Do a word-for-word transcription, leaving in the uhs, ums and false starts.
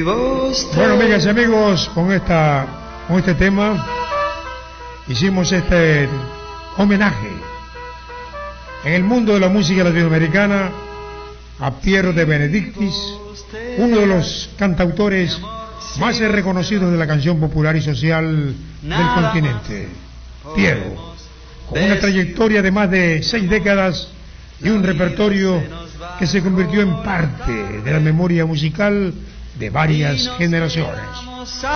Bueno, amigas y amigos, con esta, con este tema hicimos este homenaje en el mundo de la música latinoamericana a Piero de Benedictis, uno de los cantautores más reconocidos de la canción popular y social del continente. Piero, con una trayectoria de más de seis décadas y un repertorio que se convirtió en parte de la memoria musical de varias generaciones.